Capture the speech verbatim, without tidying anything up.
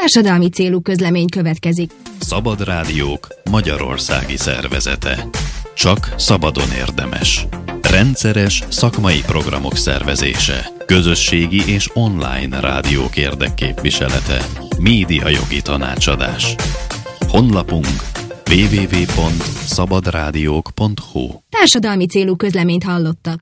Társadalmi célú közlemény következik. Szabad Rádiók magyarországi szervezete. Csak szabadon érdemes. Rendszeres szakmai programok szervezése. Közösségi és online rádiók érdekképviselete. Médiajogi tanácsadás. Honlapunk double-u double-u double-u pont szabadrádiók pont hu. Társadalmi célú közleményt hallottak.